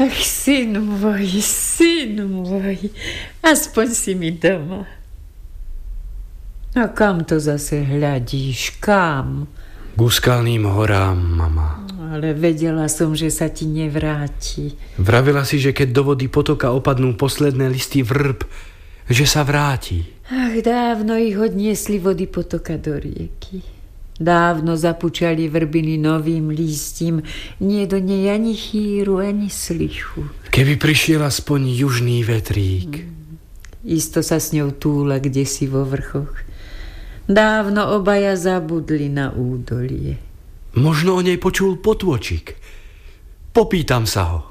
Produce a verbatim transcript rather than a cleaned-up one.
Ach, syn môj, syn môj, aspoň si mi doma. A kam to zase hľadíš, kam? Ku skalným horám, mama. Ale vedela som, že sa ti nevráti. Vravila si, že keď do vody potoka opadnú posledné listy vrb, že sa vráti. Ach, dávno ich odniesli vody potoka do rieky. Dávno zapučali vrbiny novým lístím. Nie do nej ani chýru, ani slichu. Keby prišiel aspoň južný vetrík. Hmm. Isto sa s ňou túla kdesi vo vrchoch. Dávno obaja zabudli na údolie. Možno o nej počul potôčik. Popýtam sa ho.